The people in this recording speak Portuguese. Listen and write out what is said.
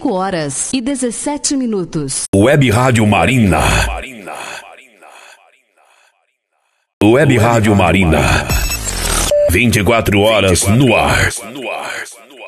5h17. Web Rádio Marina. Web Rádio Marina. 24 horas no ar.